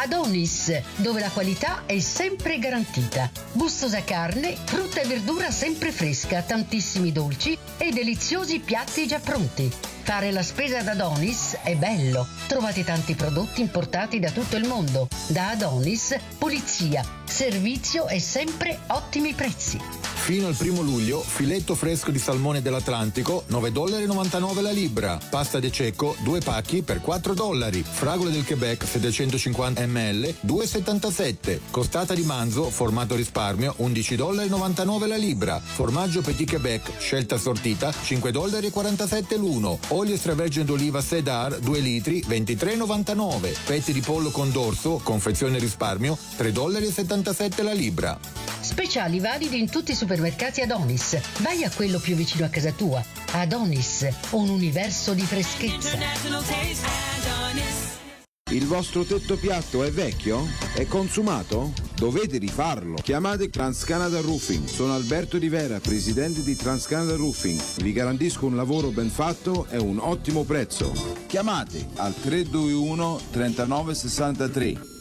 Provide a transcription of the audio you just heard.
Adonis, dove la qualità è sempre garantita. Gustosa carne, frutta e verdura sempre fresca, tantissimi dolci e deliziosi piatti già pronti. Fare la spesa ad Adonis è bello. Trovate tanti prodotti importati da tutto il mondo. Da Adonis, pulizia, servizio e sempre ottimi prezzi. Fino al 1 luglio, filetto fresco di salmone dell'Atlantico, $9,99 la libra. Pasta de cecco, 2 pacchi per $4. Fragole del Quebec, 750 ml, $2,77. Costata di manzo, formato risparmio, $11,99 la libra. Formaggio Petit Quebec, scelta assortita, $5,47 l'uno. Olio extravergine d'oliva Cedar, 2 litri, $23,99. Petti di pollo con dorso, confezione risparmio, $3,77 la libra. Speciali validi in tutti i supermercati Adonis. Vai a quello più vicino a casa tua. Adonis, un universo di freschezza. Il vostro tetto piatto è vecchio? È consumato? Dovete rifarlo. Chiamate TransCanada Roofing. Sono Alberto Di Vera, presidente di TransCanada Roofing. Vi garantisco un lavoro ben fatto e un ottimo prezzo. Chiamate al 321 3963.